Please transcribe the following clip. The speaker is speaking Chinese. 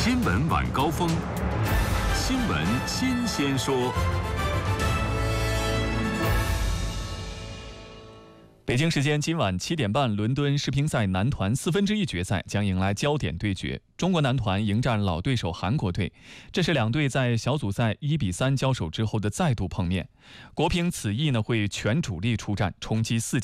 新闻晚高峰，新闻新鲜说。 北京时间今晚7点半，伦敦世乒赛男团1/4决赛将迎来焦点对决。中国男团迎战老对手韩国队，这是两队在小组赛1-3交手之后的再度碰面。国乒此役会全主力出战，冲击4